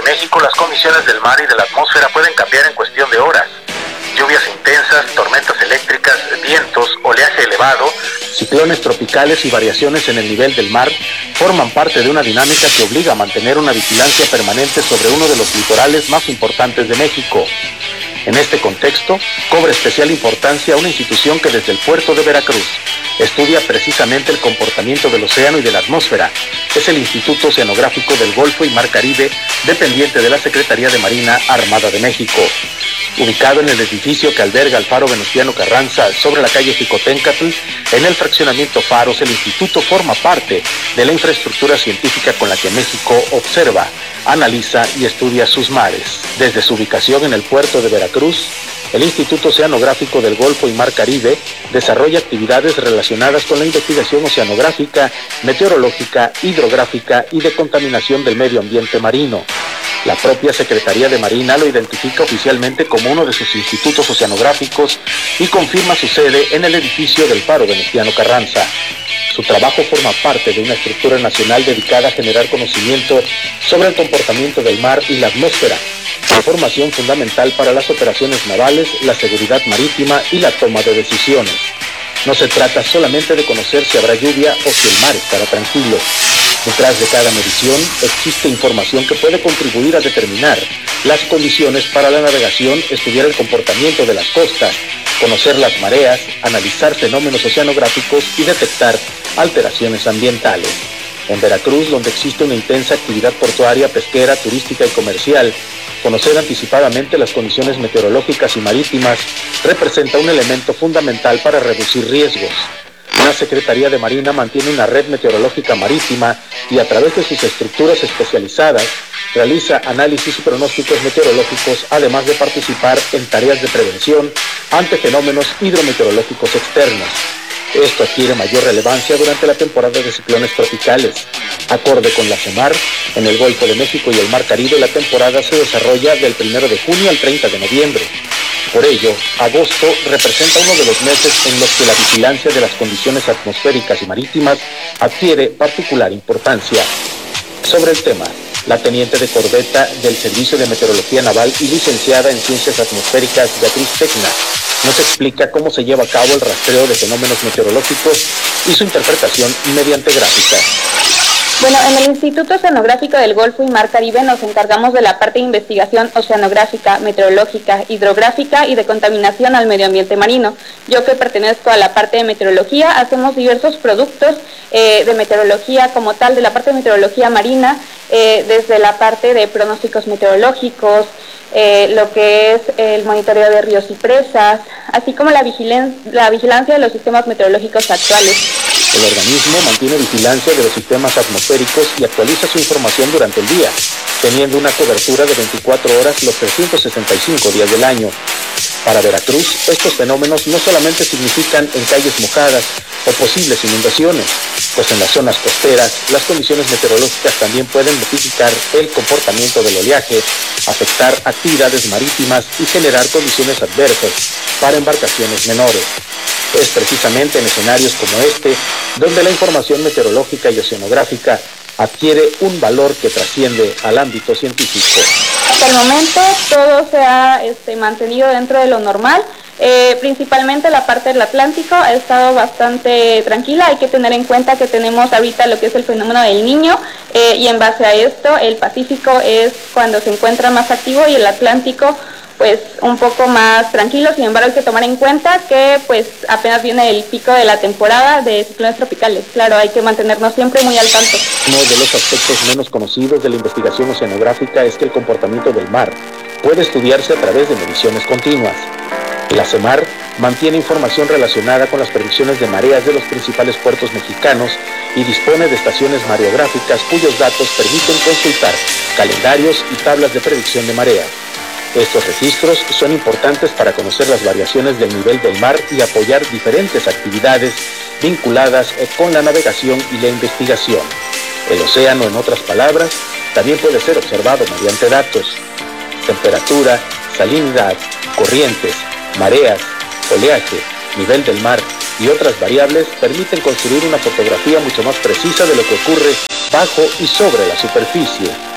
México, las condiciones del mar y de la atmósfera pueden cambiar en cuestión de horas. Lluvias intensas, tormentas eléctricas, vientos, oleaje elevado, ciclones tropicales y variaciones en el nivel del mar forman parte de una dinámica que obliga a mantener una vigilancia permanente sobre uno de los litorales más importantes de México. En este contexto, cobra especial importancia una institución que desde el puerto de Veracruz estudia precisamente el comportamiento del océano y de la atmósfera. Es el Instituto Oceanográfico del Golfo y Mar Caribe, dependiente de la Secretaría de Marina Armada de México. Ubicado en el edificio que alberga el Faro Venustiano Carranza sobre la calle Jicoténcatl, en el fraccionamiento Faros, el instituto forma parte de la infraestructura científica con la que México observa, analiza y estudia sus mares. Desde su ubicación en el puerto de Veracruz, el Instituto Oceanográfico del Golfo y Mar Caribe desarrolla actividades relacionadas con la investigación oceanográfica, meteorológica, hidrográfica y de contaminación del medio ambiente marino. La propia Secretaría de Marina lo identifica oficialmente como uno de sus institutos oceanográficos y confirma su sede en el edificio del Faro Venustiano Carranza. Su trabajo forma parte de una estructura nacional dedicada a generar conocimiento sobre el comportamiento del mar y la atmósfera, información fundamental para las operaciones navales, la seguridad marítima y la toma de decisiones. No se trata solamente de conocer si habrá lluvia o si el mar estará tranquilo. Detrás de cada medición existe información que puede contribuir a determinar las condiciones para la navegación, estudiar el comportamiento de las costas, conocer las mareas, analizar fenómenos oceanográficos y detectar alteraciones ambientales. En Veracruz, donde existe una intensa actividad portuaria, pesquera, turística y comercial, conocer anticipadamente las condiciones meteorológicas y marítimas representa un elemento fundamental para reducir riesgos. La Secretaría de Marina mantiene una red meteorológica marítima y a través de sus estructuras especializadas realiza análisis y pronósticos meteorológicos, además de participar en tareas de prevención ante fenómenos hidrometeorológicos externos. Esto adquiere mayor relevancia durante la temporada de ciclones tropicales. Acorde con la CEMAR, en el Golfo de México y el Mar Caribe la temporada se desarrolla del 1 de junio al 30 de noviembre. Por ello, agosto representa uno de los meses en los que la vigilancia de las condiciones atmosféricas y marítimas adquiere particular importancia. Sobre el tema, la teniente de corbeta del Servicio de Meteorología Naval y licenciada en Ciencias Atmosféricas, Beatriz Tecna, nos explica cómo se lleva a cabo el rastreo de fenómenos meteorológicos y su interpretación mediante gráficas. Bueno, en el Instituto Oceanográfico del Golfo y Mar Caribe nos encargamos de la parte de investigación oceanográfica, meteorológica, hidrográfica y de contaminación al medio ambiente marino. Yo, que pertenezco a la parte de meteorología, hacemos diversos productos de meteorología como tal, de la parte de meteorología marina, desde la parte de pronósticos meteorológicos, lo que es el monitoreo de ríos y presas, así como la vigilancia de los sistemas meteorológicos actuales. El organismo mantiene vigilancia de los sistemas atmosféricos y actualiza su información durante el día, teniendo una cobertura de 24 horas los 365 días del año. Para Veracruz, estos fenómenos no solamente significan en calles mojadas o posibles inundaciones, pues en las zonas costeras las condiciones meteorológicas también pueden modificar el comportamiento del oleaje, afectar actividades marítimas y generar condiciones adversas para embarcaciones menores. Es precisamente en escenarios como este donde la información meteorológica y oceanográfica adquiere un valor que trasciende al ámbito científico. Hasta el momento todo se ha mantenido dentro de lo normal. Principalmente la parte del Atlántico ha estado bastante tranquila. Hay que tener en cuenta que tenemos ahorita lo que es el fenómeno del Niño, y en base a esto el Pacífico es cuando se encuentra más activo y el Atlántico pues un poco más tranquilo. Sin embargo, hay que tomar en cuenta que pues apenas viene el pico de la temporada de ciclones tropicales. Claro, hay que mantenernos siempre muy al tanto. Uno de los aspectos menos conocidos de la investigación oceanográfica es que el comportamiento del mar puede estudiarse a través de mediciones continuas. La CEMAR mantiene información relacionada con las predicciones de mareas de los principales puertos mexicanos y dispone de estaciones mareográficas cuyos datos permiten consultar calendarios y tablas de predicción de marea. Estos registros son importantes para conocer las variaciones del nivel del mar y apoyar diferentes actividades vinculadas con la navegación y la investigación. El océano, en otras palabras, también puede ser observado mediante datos. Temperatura, salinidad, corrientes, mareas, oleaje, nivel del mar y otras variables permiten construir una fotografía mucho más precisa de lo que ocurre bajo y sobre la superficie.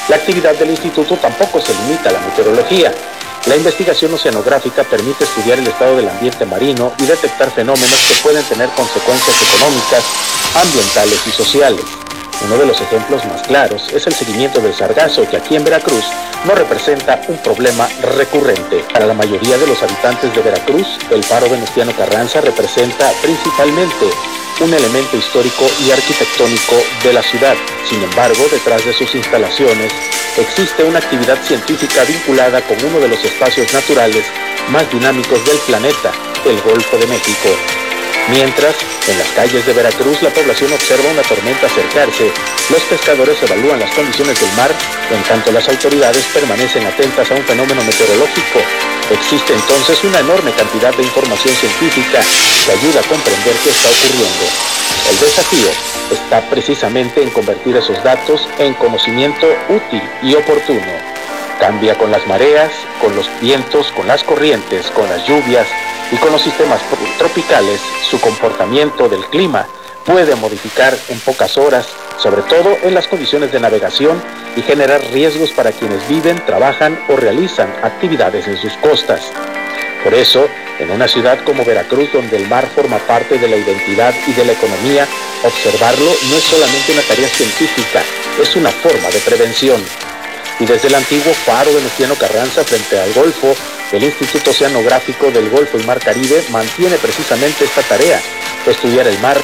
La actividad del instituto tampoco se limita a la meteorología. La investigación oceanográfica permite estudiar el estado del ambiente marino y detectar fenómenos que pueden tener consecuencias económicas, ambientales y sociales. Uno de los ejemplos más claros es el seguimiento del sargazo, que aquí en Veracruz no representa un problema recurrente. Para la mayoría de los habitantes de Veracruz, el Faro Venustiano Carranza representa principalmente un elemento histórico y arquitectónico de la ciudad. Sin embargo, detrás de sus instalaciones existe una actividad científica vinculada con uno de los espacios naturales más dinámicos del planeta, el Golfo de México. Mientras, en las calles de Veracruz, la población observa una tormenta acercarse, los pescadores evalúan las condiciones del mar, en tanto las autoridades permanecen atentas a un fenómeno meteorológico. Existe entonces una enorme cantidad de información científica que ayuda a comprender qué está ocurriendo. El desafío está precisamente en convertir esos datos en conocimiento útil y oportuno. Cambia con las mareas, con los vientos, con las corrientes, con las lluvias y con los sistemas tropicales. Su comportamiento del clima puede modificar en pocas horas, sobre todo en las condiciones de navegación, y generar riesgos para quienes viven, trabajan o realizan actividades en sus costas. Por eso, en una ciudad como Veracruz, donde el mar forma parte de la identidad y de la economía, observarlo no es solamente una tarea científica, es una forma de prevención. Y desde el antiguo Faro Venustiano Carranza frente al Golfo, el Instituto Oceanográfico del Golfo y Mar Caribe mantiene precisamente esta tarea: estudiar el mar.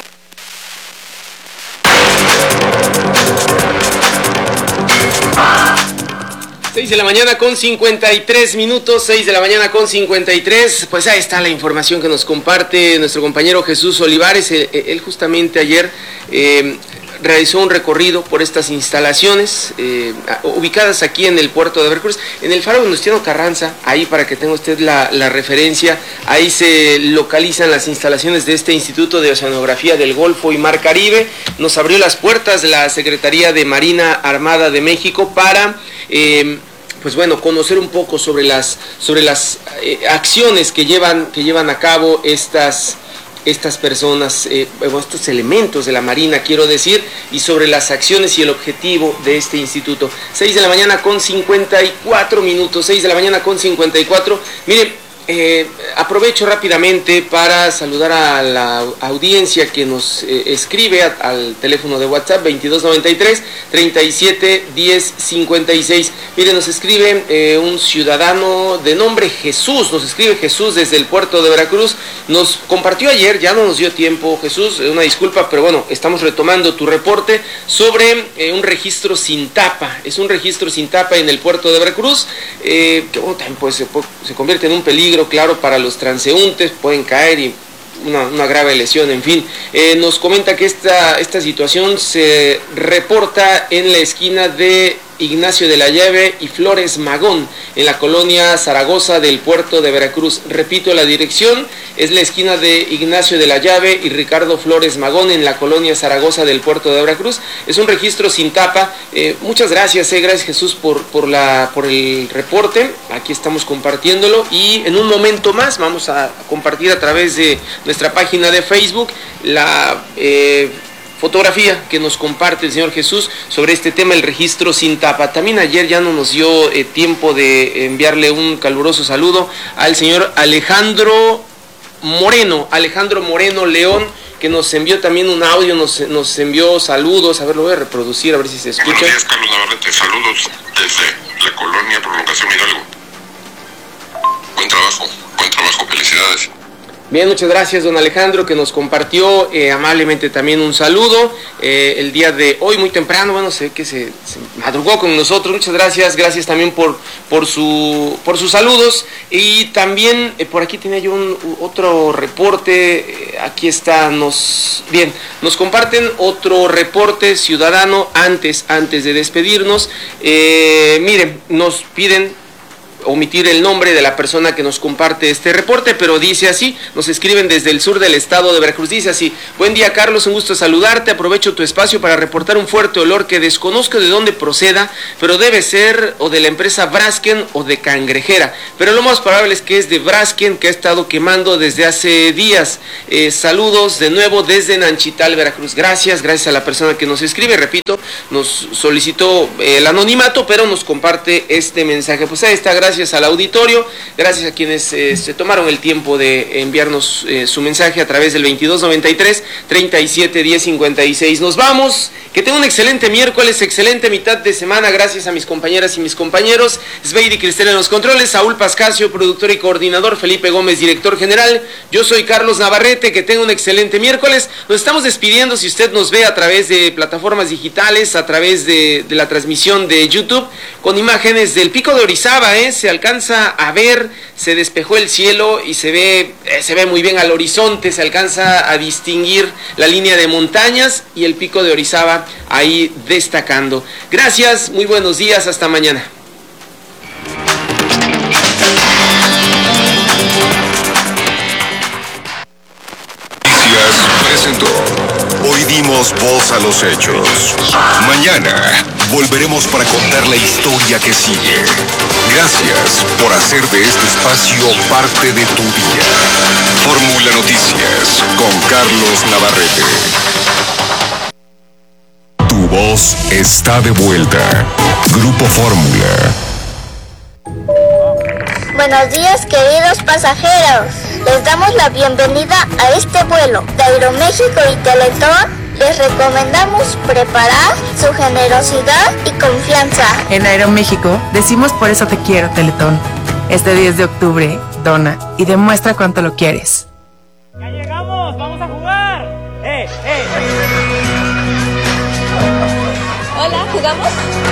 6 de la mañana con 53 minutos, 6 de la mañana con 53, pues ahí está la información que nos comparte nuestro compañero Jesús Olivares. Él justamente ayer realizó un recorrido por estas instalaciones ubicadas aquí en el puerto de Veracruz, en el Faro Venustiano Carranza. Ahí, para que tenga usted la referencia, ahí se localizan las instalaciones de este Instituto de Oceanografía del Golfo y Mar Caribe. Nos abrió las puertas la Secretaría de Marina Armada de México para pues bueno, conocer un poco sobre las acciones que llevan a cabo estas personas, estos elementos de la Marina, quiero decir, y sobre las acciones y el objetivo de este instituto. 6 de la mañana con 54 minutos, 6 de la mañana con 54. Miren, aprovecho rápidamente para saludar a la audiencia que nos escribe al teléfono de WhatsApp 2293 37 10 56. Miren, nos escribe un ciudadano de nombre Jesús, desde el puerto de Veracruz. Nos compartió ayer, ya no nos dio tiempo, Jesús, una disculpa, pero bueno, estamos retomando tu reporte sobre un registro sin tapa. Es un registro sin tapa en el puerto de Veracruz, que bueno, también pues, se convierte en un peligro, claro, para los transeúntes, pueden caer y una grave lesión, en fin. Nos comenta que esta situación se reporta en la esquina de Ignacio de la Llave y Flores Magón, en la colonia Zaragoza del puerto de Veracruz. Repito, la dirección es la esquina de Ignacio de la Llave y Ricardo Flores Magón, en la colonia Zaragoza del puerto de Veracruz. Es un registro sin tapa. Muchas gracias, gracias Jesús por el reporte. Aquí estamos compartiéndolo, y en un momento más vamos a compartir a través de nuestra página de Facebook la fotografía que nos comparte el señor Jesús sobre este tema, el registro sin tapa. También ayer ya no nos dio tiempo de enviarle un caluroso saludo al señor Alejandro Moreno León, que nos envió también un audio, nos envió saludos. A ver, lo voy a reproducir, a ver si se escucha. Buenos días, Carlos Navarrete, saludos desde la colonia Prolongación Hidalgo. Buen trabajo, felicidades. Bien, muchas gracias, don Alejandro, que nos compartió amablemente también un saludo el día de hoy, muy temprano. Bueno, se ve que se madrugó con nosotros. Muchas gracias también por sus saludos. Y también por aquí tenía yo otro reporte. Aquí está, nos comparten otro reporte ciudadano antes de despedirnos. Miren, nos piden omitir el nombre de la persona que nos comparte este reporte, pero dice así, nos escriben desde el sur del estado de Veracruz, dice así: buen día Carlos, un gusto saludarte, aprovecho tu espacio para reportar un fuerte olor que desconozco de dónde proceda, pero debe ser o de la empresa Braskem o de Cangrejera, pero lo más probable es que es de Braskem, que ha estado quemando desde hace días. Saludos de nuevo desde Nanchital, Veracruz. Gracias a la persona que nos escribe, repito, nos solicitó el anonimato, pero nos comparte este mensaje. Pues ahí está, gracias al auditorio, gracias a quienes se tomaron el tiempo de enviarnos su mensaje a través del 2293-371056. Nos vamos, que tenga un excelente miércoles, excelente mitad de semana, gracias a mis compañeras y mis compañeros, Sveidi Cristel en los controles, Saúl Pascasio, productor y coordinador, Felipe Gómez, director general, yo soy Carlos Navarrete, que tenga un excelente miércoles. Nos estamos despidiendo, si usted nos ve a través de plataformas digitales, a través de la transmisión de YouTube, con imágenes del Pico de Orizaba, se alcanza a ver, se despejó el cielo y se ve muy bien al horizonte, se alcanza a distinguir la línea de montañas y el Pico de Orizaba ahí destacando. Gracias, muy buenos días, hasta mañana. Presentó. Hoy dimos voz a los hechos. Mañana volveremos para contar la historia que sigue. Gracias por hacer de este espacio parte de tu día. Fórmula Noticias con Carlos Navarrete. Tu voz está de vuelta. Grupo Fórmula. Buenos días, queridos pasajeros. Les damos la bienvenida a este vuelo de Aeroméxico y Teletón. Les recomendamos preparar su generosidad y confianza. En Aeroméxico decimos por eso te quiero, Teletón. Este 10 de octubre, dona y demuestra cuánto lo quieres. ¡Ya llegamos! ¡Vamos a jugar! Hola, ¿jugamos?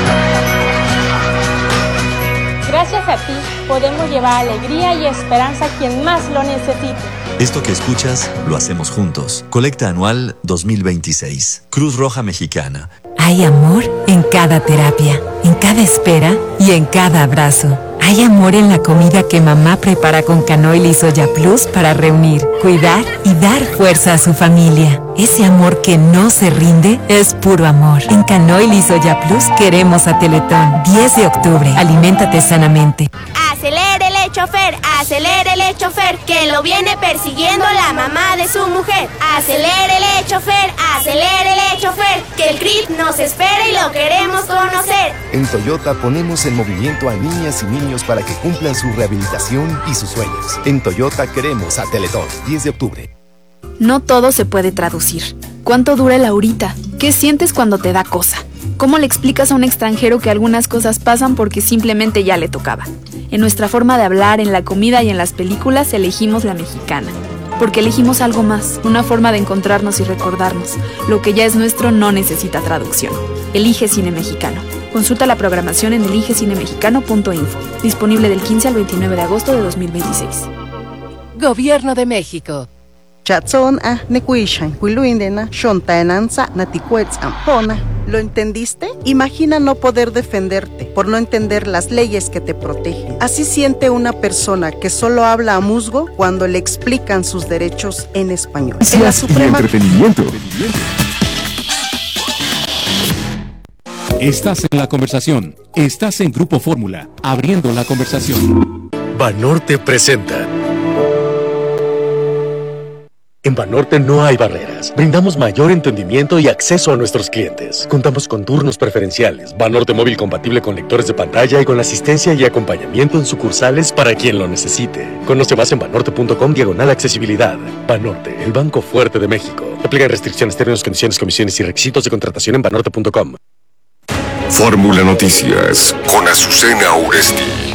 Gracias a ti podemos llevar alegría y esperanza a quien más lo necesite. Esto que escuchas lo hacemos juntos. Colecta anual 2026. Cruz Roja Mexicana. Hay amor en cada terapia, en cada espera y en cada abrazo. Hay amor en la comida que mamá prepara con canoil y soya plus para reunir, cuidar y dar fuerza a su familia. Ese amor que no se rinde es puro amor. En canoil y soya plus queremos a Teletón. 10 de octubre. Aliméntate sanamente. Acelérele, chofer, que lo viene persiguiendo la mamá de su mujer. Acelérele, chofer, que el CRIT nos espera y lo queremos conocer. En Toyota ponemos en movimiento a niñas y niños para que cumplan su rehabilitación y sus sueños. En Toyota queremos a Teletón. 10 de octubre. No todo se puede traducir. ¿Cuánto dura el ahorita? ¿Qué sientes cuando te da cosa? ¿Cómo le explicas a un extranjero que algunas cosas pasan porque simplemente ya le tocaba? En nuestra forma de hablar, en la comida y en las películas elegimos la mexicana. Porque elegimos algo más, una forma de encontrarnos y recordarnos. Lo que ya es nuestro no necesita traducción. Elige Cine Mexicano. Consulta la programación en eligecinemexicano.info. Disponible del 15 al 29 de agosto de 2026. Gobierno de México. ¿Lo entendiste? Imagina no poder defenderte por no entender las leyes que te protegen. Así siente una persona que solo habla a musgo cuando le explican sus derechos en español. En la Suprema... entretenimiento. Estás en la conversación. Estás en Grupo Fórmula, abriendo la conversación. Banorte presenta. En Banorte no hay barreras. Brindamos mayor entendimiento y acceso a nuestros clientes. Contamos con turnos preferenciales, Banorte móvil compatible con lectores de pantalla y con asistencia y acompañamiento en sucursales para quien lo necesite. Conoce más en banorte.com/accesibilidad. Banorte, el banco fuerte de México. Aplican restricciones, términos, condiciones, comisiones y requisitos de contratación en banorte.com. Fórmula Noticias con Azucena Oresti.